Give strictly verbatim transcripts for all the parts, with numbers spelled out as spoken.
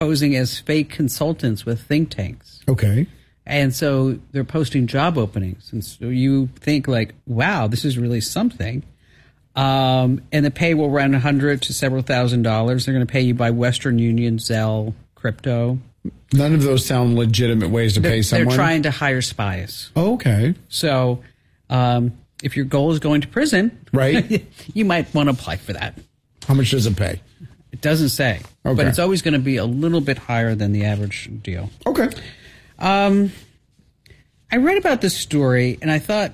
posing as fake consultants with think tanks. Okay. And so they're posting job openings. And so you think like, wow, this is really something. Um, and the pay will run one hundred to several thousand dollars. They're going to pay you by Western Union, Zelle, crypto. None of those sound legitimate ways to they're, pay someone. They're trying to hire spies. Oh, okay. So um, if your goal is going to prison, right, you might want to apply for that. How much does it pay? It doesn't say. Okay. But it's always going to be a little bit higher than the average deal. Okay. Um, I read about this story, and I thought,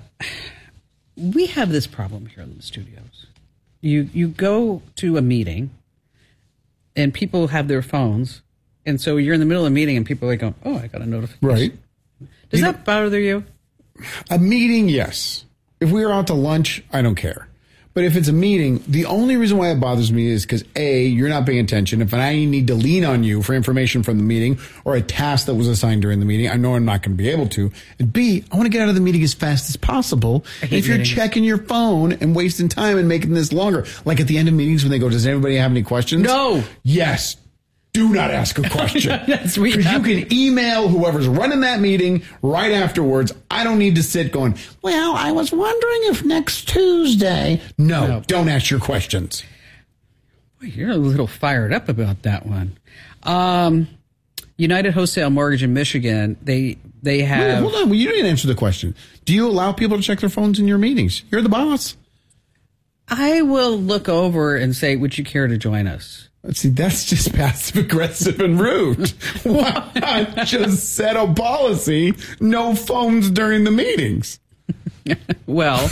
we have this problem here in the studios. You you go to a meeting, and people have their phones, and so you're in the middle of a meeting, and people are like, going, oh, I got a notification. Right. Does you that know, bother you? A meeting, yes. If we were out to lunch, I don't care. But if it's a meeting, the only reason why it bothers me is because, A, you're not paying attention. If I need to lean on you for information from the meeting or a task that was assigned during the meeting, I know I'm not going to be able to. And B, I want to get out of the meeting as fast as possible. If you're meetings. checking your phone and wasting time and making this longer, like at the end of meetings when they go, does anybody have any questions? No. Yes. Do not ask a question. Yes, we Because you can email whoever's running that meeting right afterwards. I don't need to sit going, well, I was wondering if next Tuesday. No, No. don't ask your questions. Boy, you're a little fired up about that one. Um, United Wholesale Mortgage in Michigan, they they have... Wait, hold on. Well, you didn't answer the question. Do you allow people to check their phones in your meetings? You're the boss. I will look over and say, would you care to join us? See, that's just passive aggressive and rude. Why not just set a policy, no phones during the meetings? Well,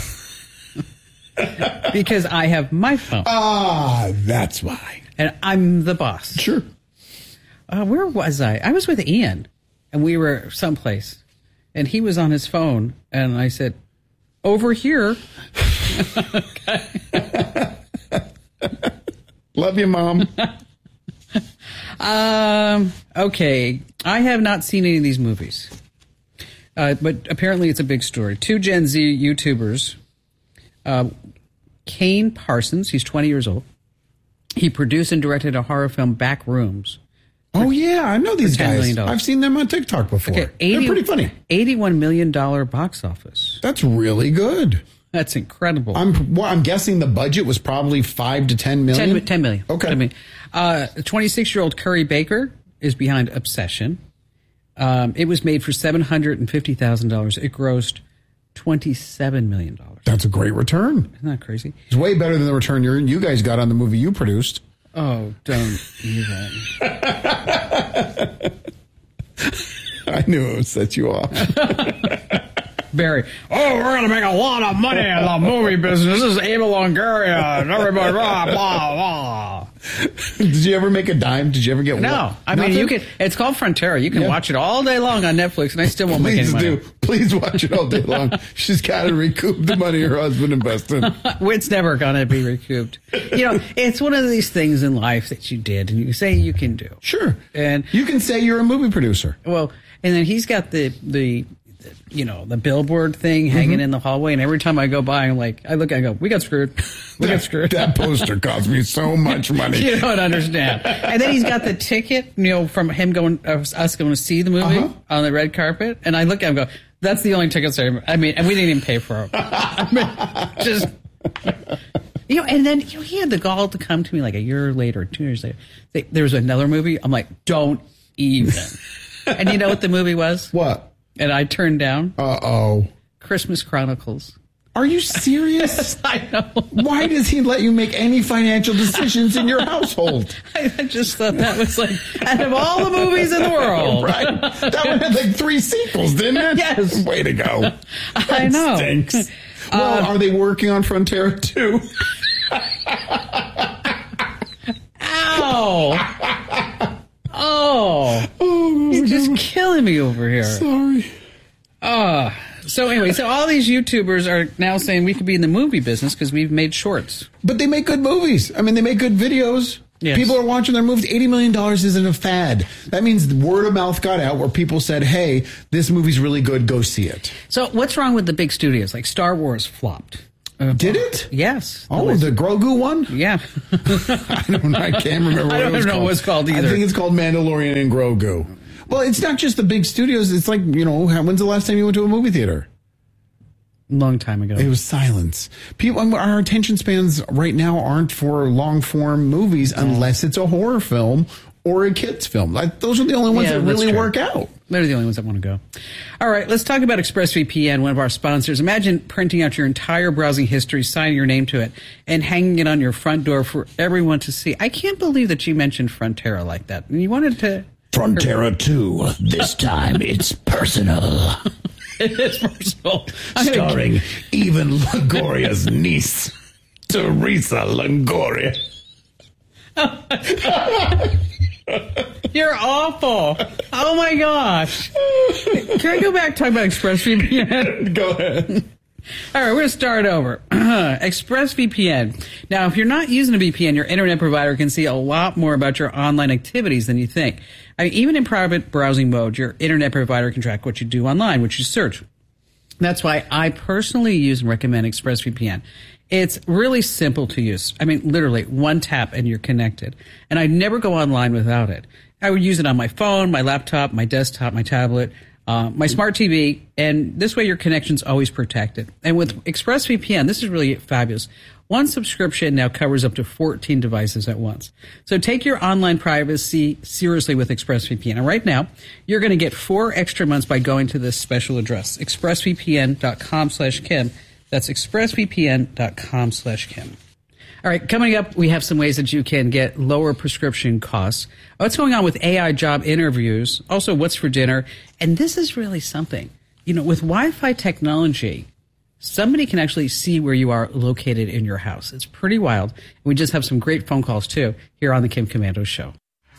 because I have my phone. Ah, that's why. And I'm the boss. Sure. Uh, where was I? I was with Ian, and we were someplace, and he was on his phone, and I said, over here. Love you, Mom. um. Okay. I have not seen any of these movies. Uh, but apparently it's a big story. Two Gen Z YouTubers, uh, Kane Parsons, he's twenty years old. He produced and directed a horror film, Back Rooms. Oh, yeah. I know these ten million guys. dollars. I've seen them on TikTok before. Okay, eighty, They're pretty funny. eighty-one million dollars box office. That's really good. That's incredible. I'm well, I'm guessing the budget was probably five to ten million. ten, ten million. Okay. I mean, uh, twenty-six-year-old Curry Baker is behind Obsession. Um, it was made for seven hundred fifty thousand dollars. It grossed twenty-seven million dollars. That's a great return. Isn't that crazy? It's way better than the return you you guys got on the movie you produced. Oh, don't even. I knew it would set you off. Barry, oh, we're going to make a lot of money in the movie business. This is Ava Longoria and everybody, blah, blah, blah. Did you ever make a dime? Did you ever get No. one? I mean, Nothing? you can. It's called Frontera. You can Yeah. watch it all day long on Netflix, and I still won't make any Please money. do. Please watch it all day long. She's got to recoup the money her husband invested. It's never going to be recouped. You know, it's one of these things in life that you did, and you say you can do. Sure. And you can say you're a movie producer. Well, and then he's got the the. you know, the billboard thing hanging Mm-hmm. in the hallway. And every time I go by, I'm like, I look, I go, we got screwed. We got screwed. That poster cost me so much money. You don't understand. And then he's got the ticket, you know, from him going, uh, us going to see the movie Uh-huh. on the red carpet. And I look at him and go, that's the only tickets I, I mean, and we didn't even pay for them. I mean, just, you know, and then, you know, he had the gall to come to me like a year later, two years later. Say, there was another movie. I'm like, don't even. And you know what the movie was? What? And I turned down Uh-oh. Christmas Chronicles. Are you serious? I know. Why does he let you make any financial decisions in your household? I just thought that was like, out of all the movies in the world. Right. That one had like three sequels, didn't it? Yes. Way to go. I That know. Stinks. Well, Uh, are they working on Frontera too? Ow. Oh. Oh, He's just killing me over here. sorry. Uh, so anyway, so all these YouTubers are now saying we could be in the movie business because we've made shorts. But they make good movies. I mean, they make good videos. Yes. People are watching their movies. eighty million dollars isn't a fad. That means the word of mouth got out where people said, hey, this movie's really good. Go see it. So what's wrong with the big studios? Like Star Wars flopped. Uh, Did it? Yes. Oh, the Grogu one? Yeah. I don't know. I can't remember what I don't it was know called. what it's called either. I think it's called Mandalorian and Grogu. Well, it's not just the big studios. It's like, you know, when's the last time you went to a movie theater? Long time ago. It was silence. People, our attention spans right now aren't for long form movies unless it's a horror film or a kids film. Like, those are the only ones Yeah, that that's really true. work out. They're the only ones that want to go. All right, let's talk about ExpressVPN, one of our sponsors. Imagine printing out your entire browsing history, signing your name to it, and hanging it on your front door for everyone to see. I can't believe that you mentioned Frontera like that. And you wanted to... Frontera two. This time it's personal. It is personal. Starring even Longoria's niece, Teresa Longoria. You're awful. Oh, my gosh. Can I go back and talk about ExpressVPN? Go ahead. All right, we're going to start over. ExpressVPN. Now, if you're not using a V P N, your internet provider can see a lot more about your online activities than you think. I mean, even in private browsing mode, your internet provider can track what you do online, what you search. That's why I personally use and recommend ExpressVPN. It's really simple to use. I mean, literally, one tap and you're connected. And I never go online without it. I would use it on my phone, my laptop, my desktop, my tablet, uh, my smart T V, and this way your connection's always protected. And with ExpressVPN, this is really fabulous. One subscription now covers up to fourteen devices at once. So take your online privacy seriously with ExpressVPN. And right now, you're going to get four extra months by going to this special address, expressvpn.com slash Kim. That's expressvpn.com slash Kim. All right, coming up, we have some ways that you can get lower prescription costs. What's going on with A I job interviews? Also, what's for dinner? And this is really something. You know, with Wi-Fi technology, somebody can actually see where you are located in your house. It's pretty wild. And we just have some great phone calls, too, here on the Kim Komando Show.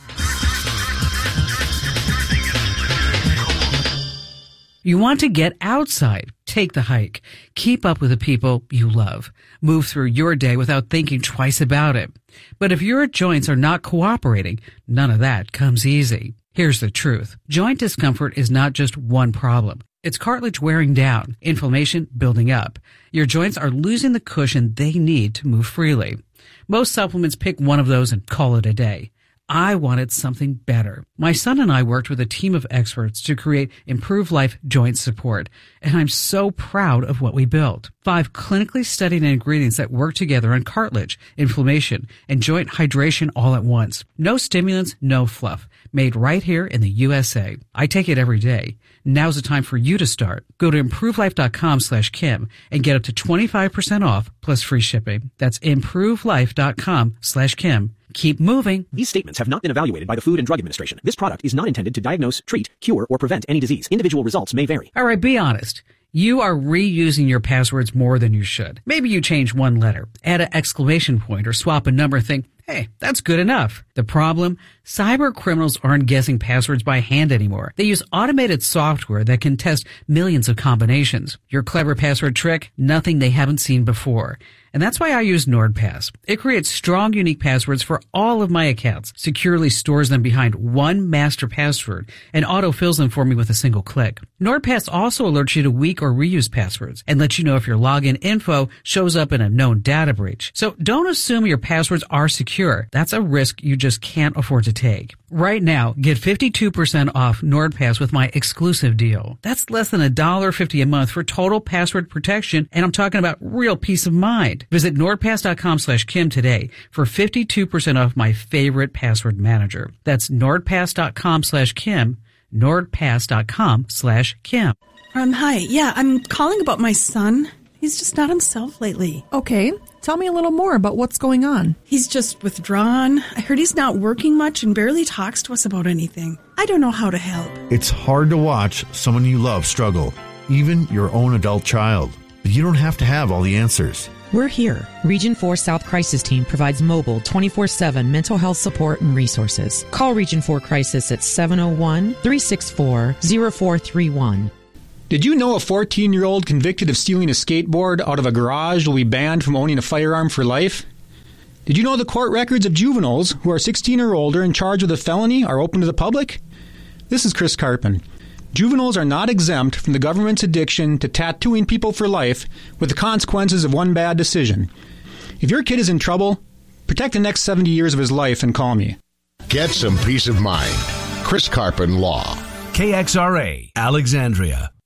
You want to get outside. Take the hike. Keep up with the people you love. Move through your day without thinking twice about it. But if your joints are not cooperating, none of that comes easy. Here's the truth. Joint discomfort is not just one problem. It's cartilage wearing down, inflammation building up. Your joints are losing the cushion they need to move freely. Most supplements pick one of those and call it a day. I wanted something better. My son and I worked with a team of experts to create Improve Life Joint Support, and I'm so proud of what we built. Five clinically studied ingredients that work together on cartilage, inflammation, and joint hydration all at once. No stimulants, no fluff. Made right here in the U S A. I take it every day. Now's the time for you to start. Go to improvelife.com slash Kim and get up to twenty-five percent off plus free shipping. That's improvelife.com slash Kim. Keep moving. These statements have not been evaluated by the Food and Drug Administration. This product is not intended to diagnose, treat, cure, or prevent any disease. Individual results may vary. All right, be honest. You are reusing your passwords more than you should. Maybe you change one letter, add an exclamation point, or swap a number and think, hey, that's good enough. The problem? Cyber criminals aren't guessing passwords by hand anymore. They use automated software that can test millions of combinations. Your clever password trick? Nothing they haven't seen before. And that's why I use NordPass. It creates strong, unique passwords for all of my accounts, securely stores them behind one master password, and autofills them for me with a single click. NordPass also alerts you to weak or reused passwords and lets you know if your login info shows up in a known data breach. So don't assume your passwords are secure. That's a risk you just can't afford to take. Right now, get fifty-two percent off NordPass with my exclusive deal. That's less than one dollar fifty a month for total password protection, and I'm talking about real peace of mind. Visit nordpass.com slash Kim today for fifty-two percent off my favorite password manager. That's nordpass.com slash Kim, nordpass.com slash Kim. Um, hi. Yeah, I'm calling about my son. He's just not himself lately. Okay. Tell me a little more about what's going on. He's just withdrawn. I heard he's not working much and barely talks to us about anything. I don't know how to help. It's hard to watch someone you love struggle, even your own adult child. But you don't have to have all the answers. We're here. Region four South Crisis Team provides mobile twenty-four seven mental health support and resources. Call Region four Crisis at seven oh one, three six four, oh four three one. Did you know a fourteen-year-old convicted of stealing a skateboard out of a garage will be banned from owning a firearm for life? Did you know the court records of juveniles who are sixteen or older and charged with a felony are open to the public? This is Chris Carpin. Juveniles are not exempt from the government's addiction to tattooing people for life with the consequences of one bad decision. If your kid is in trouble, protect the next seventy years of his life and call me. Get some peace of mind. Chris Carpin Law. K X R A, Alexandria.